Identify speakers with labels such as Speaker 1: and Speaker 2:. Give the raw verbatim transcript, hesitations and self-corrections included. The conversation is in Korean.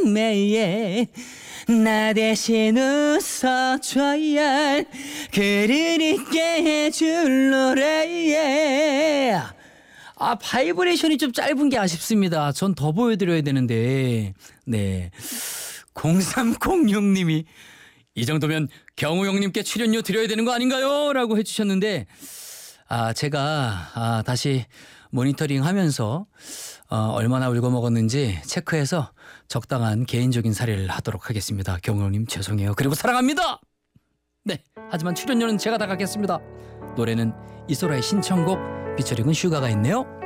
Speaker 1: 매일 나 대신 웃어줘야 글을 읽게 해줄 노래. 아, 바이브레이션이 좀 짧은 게 아쉽습니다. 전 더 보여드려야 되는데. 네. 공삼공육 님이 이 정도면 경우 형님께 출연료 드려야 되는 거 아닌가요? 라고 해주셨는데, 아, 제가 아, 다시 모니터링 하면서 어, 얼마나 울고 먹었는지 체크해서 적당한 개인적인 사례를 하도록 하겠습니다. 경우 형님 죄송해요. 그리고 사랑합니다. 네, 하지만 출연료는 제가 다 갖겠습니다. 노래는 이소라의 신청곡, 피처링은 슈가가 있네요.